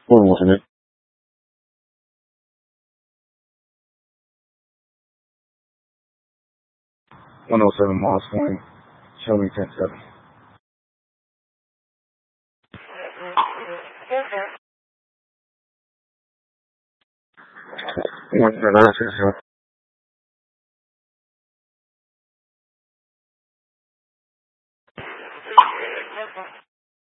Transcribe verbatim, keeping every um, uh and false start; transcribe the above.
One wasn't it? one oh seven miles point. Show me ten seven. One,